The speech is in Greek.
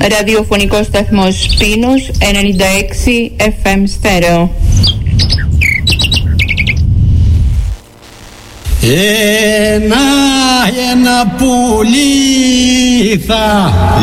Ραδιοφωνικός σταθμός Πίνους 96 FM στέρεο. Ένα πουλί θα